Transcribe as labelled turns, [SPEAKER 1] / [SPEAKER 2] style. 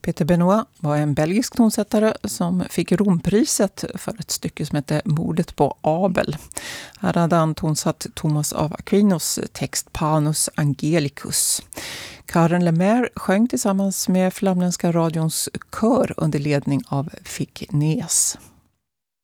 [SPEAKER 1] Peter Benoit var en belgisk tonsättare som fick Rompriset för ett stycke som hette Mordet på Abel. Här hade han tonsatt Thomas av Aquinos text Panus Angelicus. Karen Lemaire sjöng tillsammans med Flamländska radions kör under ledning av Fick Nes.